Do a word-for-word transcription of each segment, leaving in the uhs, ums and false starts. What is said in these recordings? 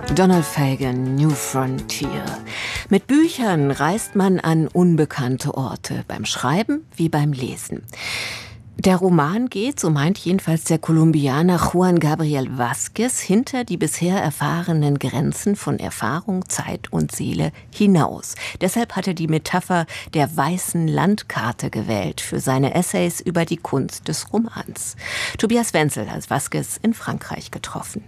Donald Fagen, New Frontier. Mit Büchern reist man an unbekannte Orte, beim Schreiben wie beim Lesen. Der Roman geht, so meint jedenfalls der Kolumbianer Juan Gabriel Vázquez, hinter die bisher erfahrenen Grenzen von Erfahrung, Zeit und Seele hinaus. Deshalb hat er die Metapher der weißen Landkarte gewählt für seine Essays über die Kunst des Romans. Tobias Wenzel hat Vázquez in Frankreich getroffen.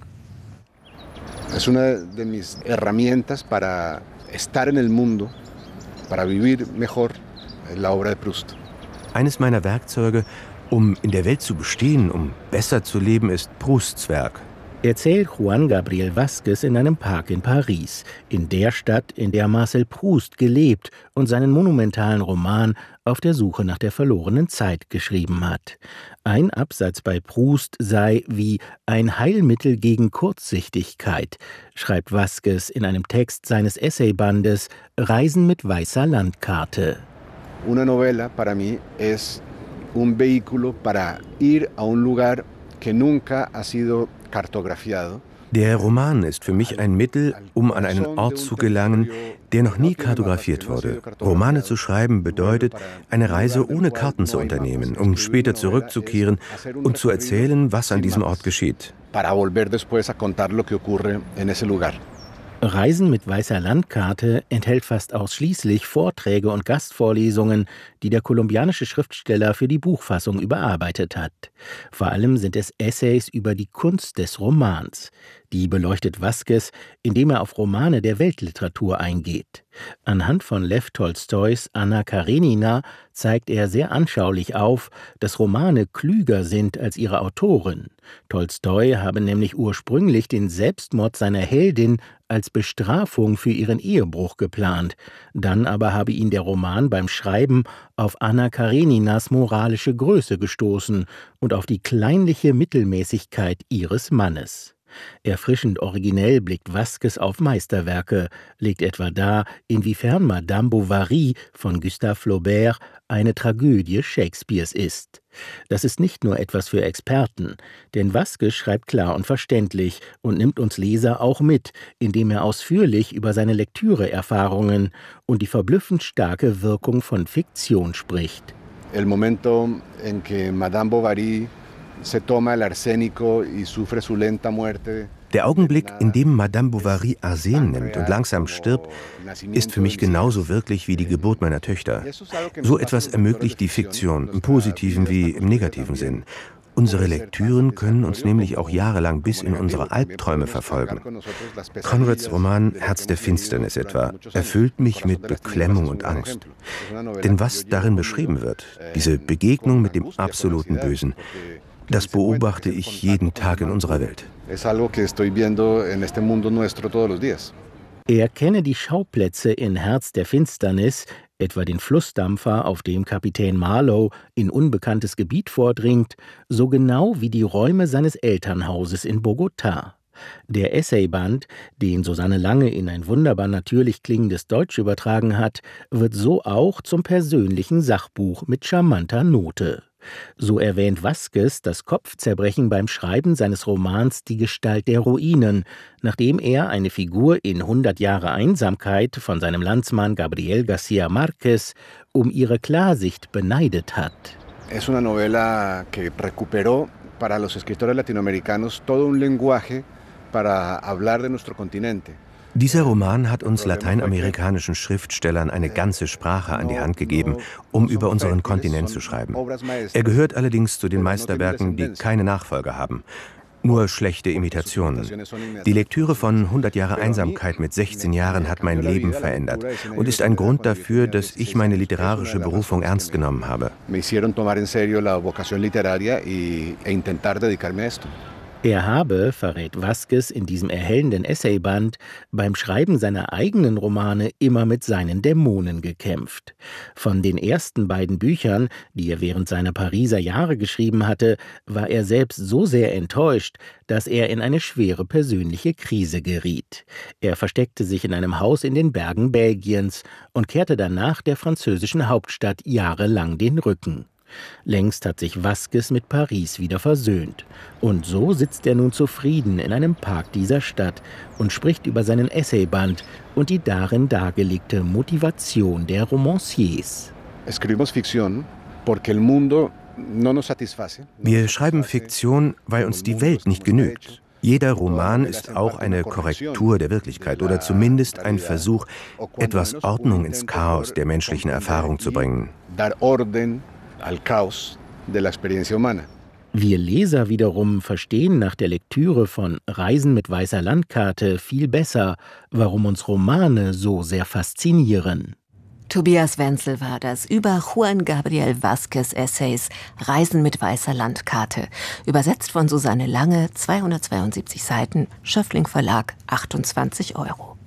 Es una de mis herramientas para estar en el mundo, para vivir mejor, la obra de Proust. Eines meiner Werkzeuge, um in der Welt zu bestehen, um besser zu leben, ist Prousts Werk. Erzählt Juan Gabriel Vázquez in einem Park in Paris, in der Stadt, in der Marcel Proust gelebt und seinen monumentalen Roman Auf der Suche nach der verlorenen Zeit geschrieben hat. Ein Absatz bei Proust sei wie ein Heilmittel gegen Kurzsichtigkeit, schreibt Vázquez in einem Text seines Essaybandes Reisen mit weißer Landkarte. Una novela para mí es un vehículo para ir a un lugar que nunca ha sido cartografiado. Der Roman ist für mich ein Mittel, um an einen Ort zu gelangen, der noch nie kartografiert wurde. Romane zu schreiben bedeutet, eine Reise ohne Karten zu unternehmen, um später zurückzukehren und zu erzählen, was an diesem Ort geschieht. Para volver después a contar lo que ocurre en ese lugar. Reisen mit weißer Landkarte enthält fast ausschließlich Vorträge und Gastvorlesungen, die der kolumbianische Schriftsteller für die Buchfassung überarbeitet hat. Vor allem sind es Essays über die Kunst des Romans. Die beleuchtet Vázquez, indem er auf Romane der Weltliteratur eingeht. Anhand von Lew Tolstois Anna Karenina zeigt er sehr anschaulich auf, dass Romane klüger sind als ihre Autorin. Tolstoi habe nämlich ursprünglich den Selbstmord seiner Heldin als Bestrafung für ihren Ehebruch geplant. Dann aber habe ihn der Roman beim Schreiben auf Anna Kareninas moralische Größe gestoßen und auf die kleinliche Mittelmäßigkeit ihres Mannes. Erfrischend originell blickt Vázquez auf Meisterwerke, legt etwa dar, inwiefern Madame Bovary von Gustave Flaubert eine Tragödie Shakespeares ist. Das ist nicht nur etwas für Experten, denn Vázquez schreibt klar und verständlich und nimmt uns Leser auch mit, indem er ausführlich über seine Lektüreerfahrungen und die verblüffend starke Wirkung von Fiktion spricht. El momento en que Madame Bovary se toma el arsénico y sufre su lenta muerte. Der Augenblick, in dem Madame Bovary Arsen nimmt und langsam stirbt, ist für mich genauso wirklich wie die Geburt meiner Töchter. So etwas ermöglicht die Fiktion, im positiven wie im negativen Sinn. Unsere Lektüren können uns nämlich auch jahrelang bis in unsere Albträume verfolgen. Conrads Roman Herz der Finsternis etwa erfüllt mich mit Beklemmung und Angst. Denn was darin beschrieben wird, diese Begegnung mit dem absoluten Bösen, das beobachte ich jeden Tag in unserer Welt. Er kenne die Schauplätze in Herz der Finsternis, etwa den Flussdampfer, auf dem Kapitän Marlowe in unbekanntes Gebiet vordringt, so genau wie die Räume seines Elternhauses in Bogotá. Der Essayband, den Susanne Lange in ein wunderbar natürlich klingendes Deutsch übertragen hat, wird so auch zum persönlichen Sachbuch mit charmanter Note. So erwähnt Vázquez das Kopfzerbrechen beim Schreiben seines Romans Die Gestalt der Ruinen, nachdem er eine Figur in hundert Jahre Einsamkeit von seinem Landsmann Gabriel García Márquez um ihre Klarsicht beneidet hat. Es una novela que recuperó para los escritores latinoamericanos todo un lenguaje para hablar de nuestro continente. Dieser Roman hat uns lateinamerikanischen Schriftstellern eine ganze Sprache an die Hand gegeben, um über unseren Kontinent zu schreiben. Er gehört allerdings zu den Meisterwerken, die keine Nachfolger haben. Nur schlechte Imitationen. Die Lektüre von hundert Jahre Einsamkeit mit sechzehn Jahren hat mein Leben verändert und ist ein Grund dafür, dass ich meine literarische Berufung ernst genommen habe. Er habe, verrät Vázquez in diesem erhellenden Essayband, beim Schreiben seiner eigenen Romane immer mit seinen Dämonen gekämpft. Von den ersten beiden Büchern, die er während seiner Pariser Jahre geschrieben hatte, war er selbst so sehr enttäuscht, dass er in eine schwere persönliche Krise geriet. Er versteckte sich in einem Haus in den Bergen Belgiens und kehrte danach der französischen Hauptstadt jahrelang den Rücken. Längst hat sich Vázquez mit Paris wieder versöhnt. Und so sitzt er nun zufrieden in einem Park dieser Stadt und spricht über seinen Essayband und die darin dargelegte Motivation der Romanciers. Wir schreiben Fiktion, weil uns die Welt nicht genügt. Jeder Roman ist auch eine Korrektur der Wirklichkeit oder zumindest ein Versuch, etwas Ordnung ins Chaos der menschlichen Erfahrung zu bringen. Wir Leser wiederum verstehen nach der Lektüre von Reisen mit weißer Landkarte viel besser, warum uns Romane so sehr faszinieren. Tobias Wenzel war das über Juan Gabriel Vázquez Essays Reisen mit weißer Landkarte. Übersetzt von Susanne Lange, zweihundertzweiundsiebzig Seiten, Schöffling Verlag, achtundzwanzig Euro.